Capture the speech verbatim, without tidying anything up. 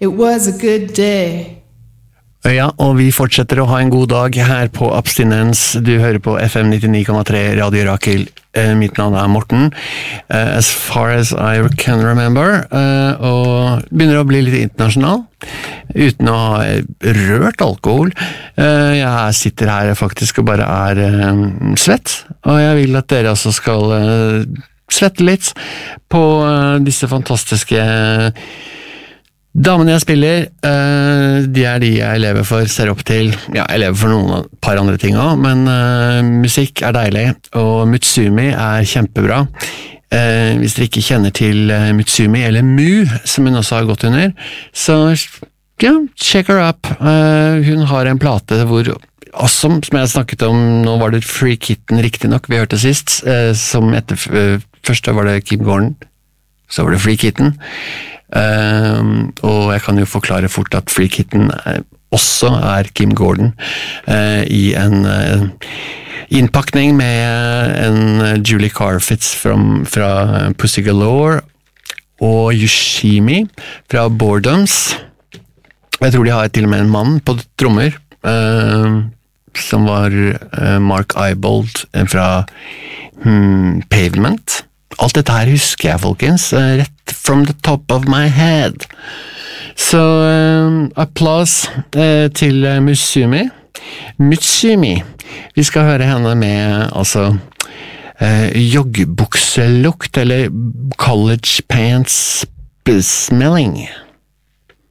It was a good day. Ja, og vi fortsetter å ha en god dag her på Abstinens. Du hører på F M nittionio komma tre Radio Rakel. Uh, mitt navn er Morten. Uh, as far as I can remember. Uh, og begynner å bli litt internasjonal. Uten å ha rørt alkohol. Uh, jeg sitter her faktisk og bare er uh, svett. Og jeg vil at dere også skal uh, svette litt på uh, disse fantastiske uh, damene jeg spiller, uh, de er de jeg lever for, ser opp til. Ja, jeg lever for noen par andre ting også, men uh, musikk er deilig, og Mutsumi er kjempebra. Uh, hvis dere ikke kjenner til uh, Mutsumi, eller Mu, som hun også har gått under, så ja, check her up. Uh, hun har en plate hvor, også, som jeg snakket om, nå var det Free Kitten riktig nok, vi hørte sist, uh, som etter, uh, først var det Kim Gordon, så var det Free Kitten. Uh, og jeg kan jo forklare fort at Free Kitten er, også er Kim Gordon uh, i en uh, innpakning med en Julie Carfitz from, fra Pussy Galore og Yoshimi fra Boredoms. Jeg tror de har til og med en mann på trommer uh, som var uh, Mark Ibold fra hmm, Pavement. Alt dette her husker jeg, folkens, rett from the top of my head. Så um, applaus uh, til uh, Mutsumi. Mutsumi. Vi skal høre henne med, altså, uh, joggebukselukt, eller college pants smelling.